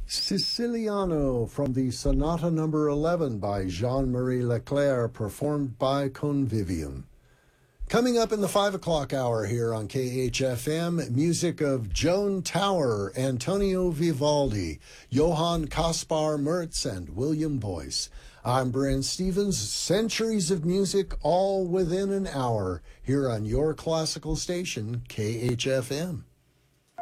Siciliano from the Sonata Number 11 by Jean-Marie Leclerc, performed by Convivium. Coming up in the 5 o'clock hour here on KHFM, music of Joan Tower, Antonio Vivaldi, Johann Caspar Mertz, and William Boyce. I'm Brent Stevens. Centuries of music all within an hour here on your classical station, KHFM.